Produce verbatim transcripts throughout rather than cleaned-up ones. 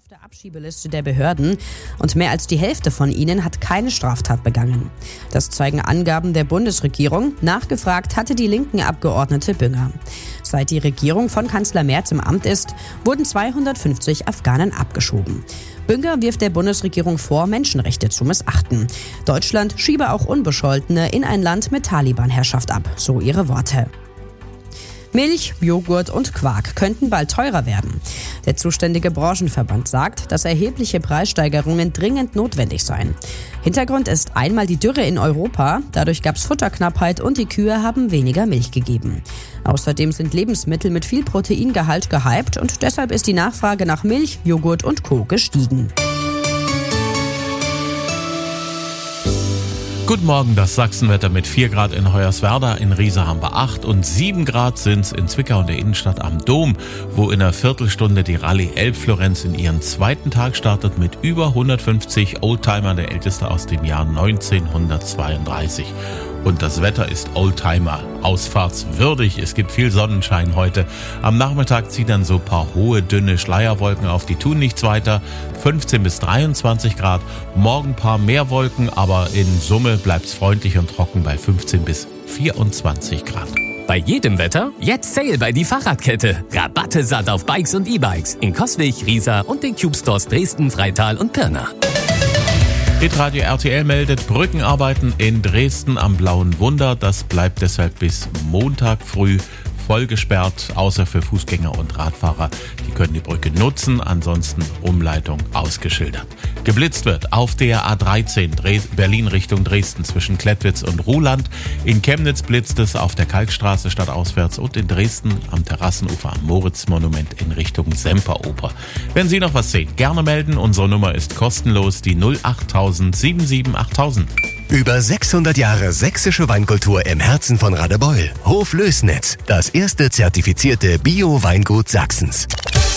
auf der Abschiebeliste der Behörden und mehr als die Hälfte von ihnen hat keine Straftat begangen. Das zeigen Angaben der Bundesregierung. Nachgefragt hatte die linken Abgeordnete Bünger. Seit die Regierung von Kanzler Merz im Amt ist, wurden zweihundertfünfzig Afghanen abgeschoben. Bünger wirft der Bundesregierung vor, Menschenrechte zu missachten. Deutschland schiebe auch Unbescholtene in ein Land mit Taliban-Herrschaft ab, so ihre Worte. Milch, Joghurt und Quark könnten bald teurer werden. Der zuständige Branchenverband sagt, dass erhebliche Preissteigerungen dringend notwendig seien. Hintergrund ist einmal die Dürre in Europa, dadurch gab es Futterknappheit und die Kühe haben weniger Milch gegeben. Außerdem sind Lebensmittel mit viel Proteingehalt gehypt und deshalb ist die Nachfrage nach Milch, Joghurt und Co. gestiegen. Guten Morgen, das Sachsenwetter mit vier Grad in Hoyerswerda, in Riesa haben wir acht und sieben Grad sind's in Zwickau in der Innenstadt am Dom, wo in einer Viertelstunde die Rallye Elbflorenz in ihren zweiten Tag startet mit über hundertfünfzig Oldtimer, der älteste aus dem Jahr neunzehnhundertzweiunddreißig. Und das Wetter ist Oldtimer ausfahrtswürdig. Es gibt viel Sonnenschein heute. Am Nachmittag ziehen dann so ein paar hohe, dünne Schleierwolken auf. Die tun nichts weiter. fünfzehn bis dreiundzwanzig Grad. Morgen ein paar mehr Wolken, aber in Summe bleibt's freundlich und trocken bei fünfzehn bis vierundzwanzig Grad. Bei jedem Wetter jetzt Sale bei die Fahrradkette. Rabatte satt auf Bikes und E-Bikes in Coswig, Riesa und den Cube Stores Dresden, Freital und Pirna. Hitradio R T L meldet Brückenarbeiten in Dresden am Blauen Wunder. Das bleibt deshalb bis Montag früh voll gesperrt, außer für Fußgänger und Radfahrer. Die können die Brücke nutzen, ansonsten Umleitung ausgeschildert. Geblitzt wird auf der A dreizehn Berlin Richtung Dresden zwischen Klettwitz und Ruhland. In Chemnitz blitzt es auf der Kalkstraße stadtauswärts und in Dresden am Terrassenufer am Moritzmonument in Richtung Semperoper. Wenn Sie noch was sehen, gerne melden. Unsere Nummer ist kostenlos, die null acht null null sieben sieben acht null null null. Über sechshundert Jahre sächsische Weinkultur im Herzen von Radebeul. Hof Lößnitz, das erste zertifizierte Bio-Weingut Sachsens.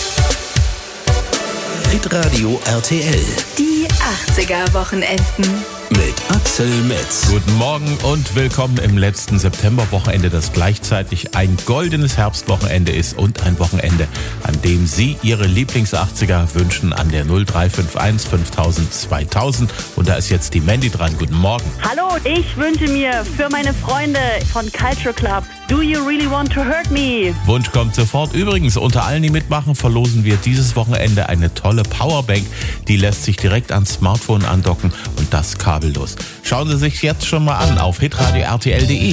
Hitradio R T L. Die achtziger-Wochenenden. Mit Axel Metz. Guten Morgen und willkommen im letzten Septemberwochenende, das gleichzeitig ein goldenes Herbstwochenende ist und ein Wochenende, an dem Sie Ihre Lieblings-achtziger wünschen an der null drei fünf eins fünftausend zweitausend. Und da ist jetzt die Mandy dran. Guten Morgen. Hallo, ich wünsche mir für meine Freunde von Culture Club Do You Really Want to Hurt Me? Wunsch kommt sofort. Übrigens, unter allen, die mitmachen, verlosen wir dieses Wochenende eine tolle Powerbank. Die lässt sich direkt ans Smartphone andocken und das kabellos. Schauen Sie sich jetzt schon mal an auf hitradio r t l punkt d e.